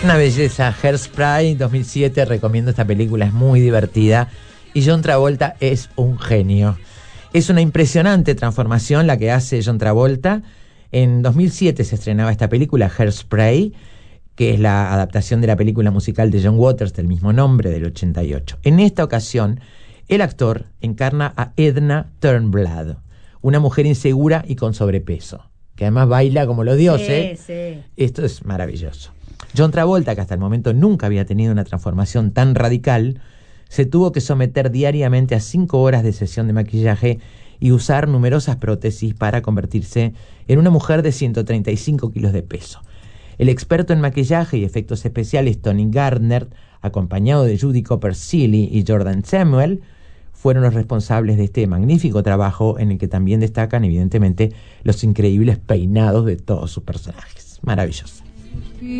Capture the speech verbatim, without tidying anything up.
Una belleza. Hairspray, dos mil siete, recomiendo esta película, es muy divertida. Y John Travolta es un genio. Es una impresionante transformación la que hace John Travolta. En dos mil siete se estrenaba esta película, Hairspray, que es la adaptación de la película musical de John Waters del mismo nombre, del ochenta y ocho. En esta ocasión, el actor encarna a Edna Turnblad, una mujer insegura y con sobrepeso, que además baila como los dioses. Sí, sí. Esto es maravilloso. John Travolta, que hasta el momento nunca había tenido una transformación tan radical, se tuvo que someter diariamente a cinco horas de sesión de maquillaje y usar numerosas prótesis para convertirse en una mujer de ciento treinta y cinco kilos de peso. El experto en maquillaje y efectos especiales Tony Gardner, acompañado de Judy Copper-Seeley y Jordan Samuel, fueron los responsables de este magnífico trabajo, en el que también destacan evidentemente los increíbles peinados de todos sus personajes. Maravilloso.